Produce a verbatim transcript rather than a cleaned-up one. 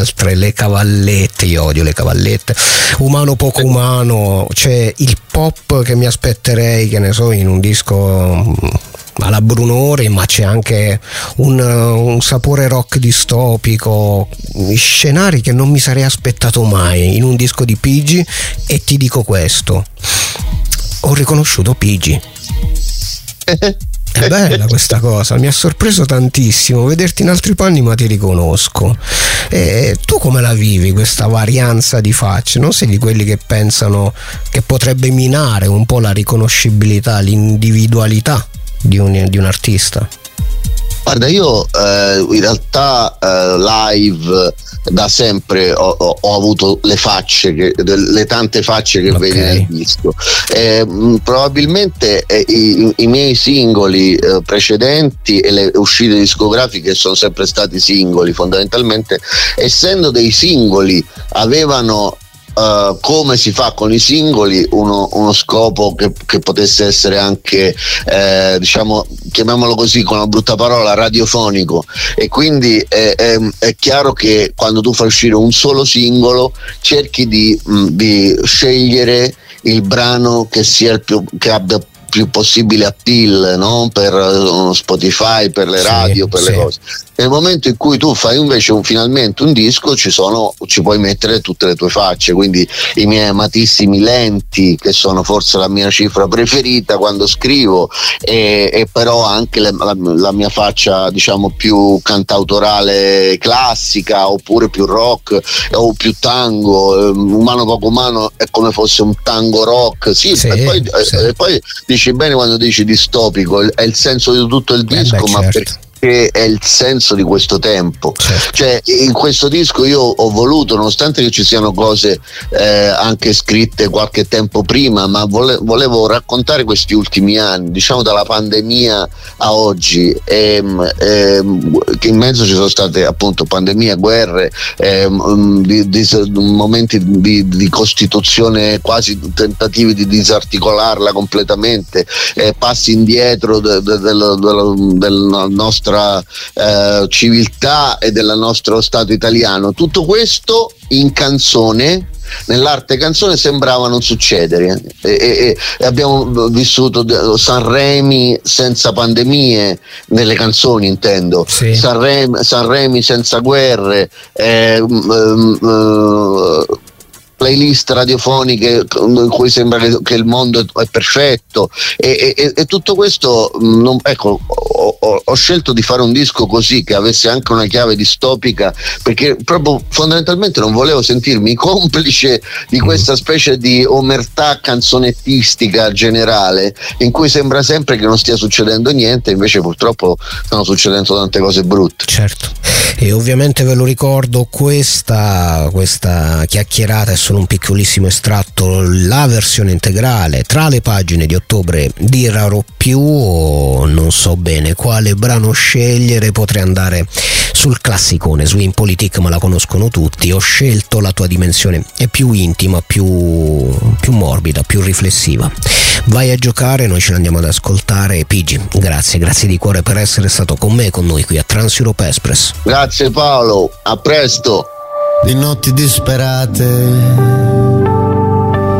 aspre, le cavallette, io odio le cavallette, umano poco umano, c'è il pop che mi aspetterei, che ne so, in un disco alla Brunori, ma c'è anche un, un sapore rock distopico, scenari che non mi sarei aspettato mai in un disco di Pigi. E ti dico questo, ho riconosciuto Pigi. È bella questa cosa, mi ha sorpreso tantissimo vederti in altri panni, ma ti riconosco. E tu come la vivi questa varianza di facce? Non sei di quelli che pensano che potrebbe minare un po' la riconoscibilità, l'individualità di un, di un artista? Guarda, io eh, in realtà eh, live da sempre ho, ho, ho avuto le facce, che, le tante facce che okay. vedi nel disco. Eh, probabilmente eh, i, i miei singoli eh, precedenti e le uscite discografiche sono sempre stati singoli, fondamentalmente, essendo dei singoli, avevano Uh, come si fa con i singoli uno, uno scopo che, che potesse essere anche eh, diciamo, chiamiamolo così con una brutta parola, radiofonico, e quindi è, è, è chiaro che quando tu fai uscire un solo singolo cerchi di, mh, di scegliere il brano che sia il più, che abbia più possibile appeal, no? Per uh, Spotify, per le radio, sì, per sì. le cose. Nel momento in cui tu fai invece un, finalmente un disco, ci sono, ci puoi mettere tutte le tue facce, quindi i miei amatissimi lenti, che sono forse la mia cifra preferita quando scrivo, e, e però anche le, la, la mia faccia, diciamo, più cantautorale classica, oppure più rock o più tango. Umano poco umano è come fosse un tango rock, sì, sì, e, poi, sì. e poi dici bene quando dici distopico, è il senso di tutto il disco, eh beh, ma certo. perché che è il senso di questo tempo, certo. Cioè in questo disco io ho voluto, nonostante che ci siano cose eh, anche scritte qualche tempo prima, ma vole- volevo raccontare questi ultimi anni, diciamo dalla pandemia a oggi, ehm, ehm, che in mezzo ci sono state appunto pandemia, guerre, ehm, di, di, momenti di, di costituzione, quasi tentativi di disarticolarla completamente, eh, passi indietro de, de, de, de, della nostra eh, civiltà e del nostro Stato italiano. Tutto questo in canzone, nell'arte canzone, sembrava non succedere, e, e, e abbiamo vissuto Sanremi senza pandemie, nelle canzoni intendo, sì. Sanremi, Sanremi senza guerre, eh, um, uh, playlist radiofoniche in cui sembra che, che il mondo è perfetto, e, e, e tutto questo, non, ecco, ho, ho, ho scelto di fare un disco così, che avesse anche una chiave distopica, perché proprio fondamentalmente non volevo sentirmi complice di questa specie di omertà canzonettistica generale, in cui sembra sempre che non stia succedendo niente, invece purtroppo stanno succedendo tante cose brutte. Certo, e ovviamente ve lo ricordo, questa, questa chiacchierata è solo un piccolissimo estratto, la versione integrale tra le pagine di ottobre di Raro Più. Non so bene quale brano scegliere, potrei andare sul classicone, Swing Politic, ma la conoscono tutti. Ho scelto la tua dimensione, è più intima, più, più morbida, più riflessiva. Vai a giocare, noi ce l'andiamo ad ascoltare. Pigi, grazie, grazie di cuore per essere stato con me, con noi qui a Trans Europe Express. Grazie Paolo, a presto. Di notti disperate